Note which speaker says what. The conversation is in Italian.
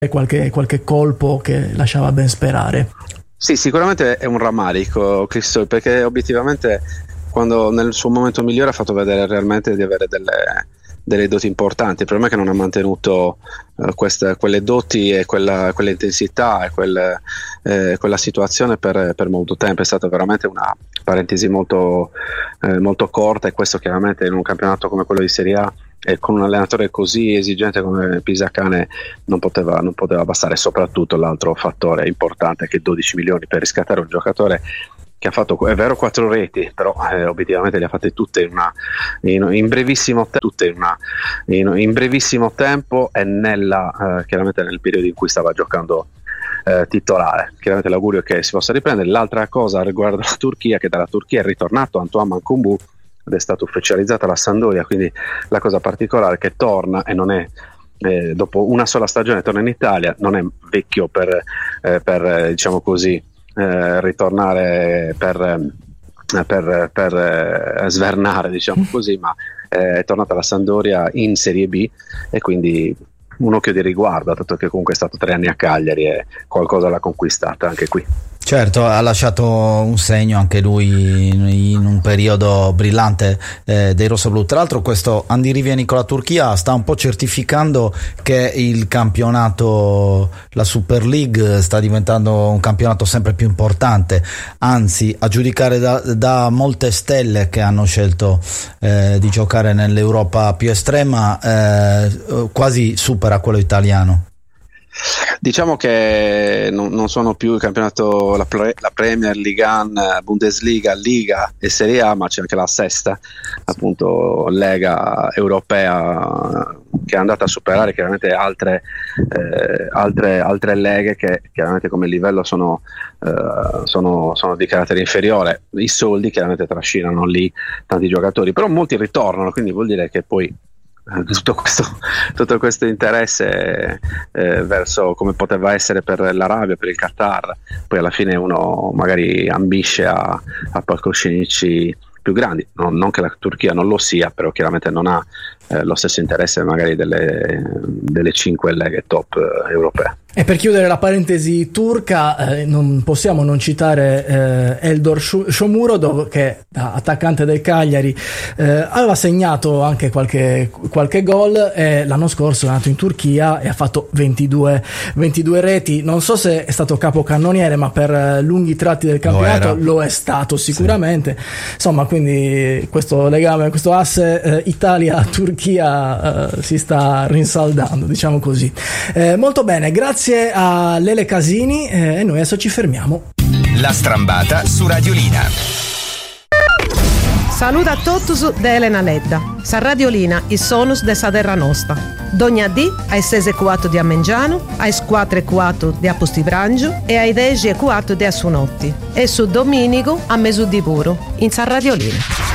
Speaker 1: qualche colpo che lasciava ben sperare.
Speaker 2: Sì, sicuramente è un rammarico, Cristo, perché obiettivamente quando nel suo momento migliore ha fatto vedere realmente di avere delle doti importanti. Il problema è che non ha mantenuto quelle doti e quella intensità e quella situazione per molto tempo. È stata veramente una parentesi molto corta, e questo chiaramente in un campionato come quello di Serie A e con un allenatore così esigente come Pisacane non poteva bastare. Soprattutto l'altro fattore importante è che 12 milioni per riscattare un giocatore che ha fatto, è vero, 4 reti, però obiettivamente le ha fatte tutte in brevissimo tempo e chiaramente nel periodo in cui stava giocando titolare. Chiaramente l'augurio è che si possa riprendere. L'altra cosa riguarda la Turchia, che dalla Turchia è ritornato Antoine Mankumbu ed è stata ufficializzata la Sampdoria, quindi la cosa particolare è che torna e non è dopo una sola stagione torna in Italia, non è vecchio per diciamo così ritornare per svernare, diciamo così, ma è tornata alla Sampdoria in Serie B e quindi un occhio di riguardo, dato che comunque è stato 3 anni a Cagliari e qualcosa l'ha conquistata anche qui.
Speaker 3: Certo, ha lasciato un segno anche lui in un periodo brillante dei rossoblù. Tra l'altro questo Andi Rivieni con la Turchia sta un po' certificando che il campionato, la Super League, sta diventando un campionato sempre più importante, anzi a giudicare da molte stelle che hanno scelto di giocare nell'Europa più estrema, quasi supera quello italiano.
Speaker 2: Diciamo che non sono più il campionato, la Premier, Liga, Bundesliga, Liga e Serie A, ma c'è anche la sesta, appunto, Lega europea, che è andata a superare chiaramente altre leghe che chiaramente come livello sono di carattere inferiore. I soldi chiaramente trascinano lì tanti giocatori, però molti ritornano, quindi vuol dire che poi tutto questo interesse verso come poteva essere per l'Arabia, per il Qatar, poi alla fine uno magari ambisce a palcoscenici più grandi, non che la Turchia non lo sia, però chiaramente non ha lo stesso interesse magari delle 5 leghe top europee.
Speaker 1: E per chiudere la parentesi turca, non possiamo non citare Eldor Shomurodov, che da attaccante del Cagliari aveva segnato anche qualche gol, e l'anno scorso è andato in Turchia e ha fatto 22 reti. Non so se è stato capocannoniere, ma per lunghi tratti del campionato lo è stato sicuramente. Sì. Insomma, quindi questo legame, questo asse Italia-Turchia si sta rinsaldando, diciamo così. Molto bene, grazie a Lele Casini, e noi adesso ci fermiamo.
Speaker 4: La strambata su Radiolina.
Speaker 5: Saluta a totus de Elena Ledda. Sa Radiolina i sonus de sa terra nostra. Dogna dì ai 6:04 di Ammengiano, ai 4:04 di Apostibrangio e ai 10:04 di Assunotti. E su Dominico a Mesù di Puro, in Sa Radiolina.